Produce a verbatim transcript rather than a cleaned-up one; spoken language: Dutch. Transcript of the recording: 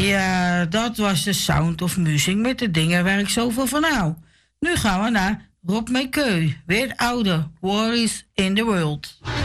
Ja, dat was de Sound of Music met de dingen waar ik zoveel van hou. Nu gaan we naar Rob Meekeu, weer ouder, War is in the World.